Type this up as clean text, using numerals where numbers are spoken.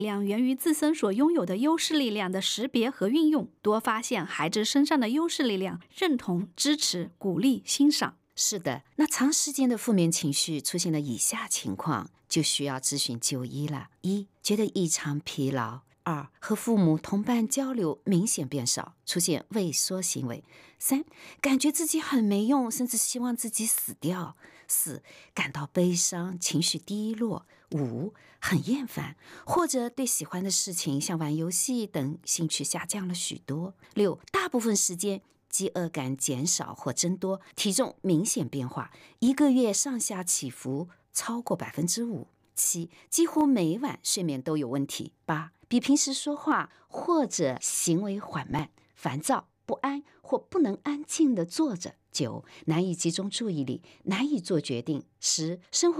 量源于自身所拥有的优势力量的识别和运用，多发现孩子身上的优势力量，认同、支持、鼓励、欣赏。 是的，那长时间的负面情绪出现了以下情况，就需要咨询就医了。一、觉得异常疲劳；二、和父母同伴交流明显变少，出现畏缩行为；三、感觉自己很没用，甚至希望自己死掉；四、感到悲伤，情绪低落；五、很厌烦，或者对喜欢的事情像玩游戏等兴趣下降了许多；六、大部分时间饥饿感减少或增多，体重明显变化，1个月上下起伏超过5%。7、几乎每晚睡眠都有问题。8、比平时说话或者行为缓慢、烦躁、不安或不能安静地坐着。9、难以集中注意力，难以做决定。10、生活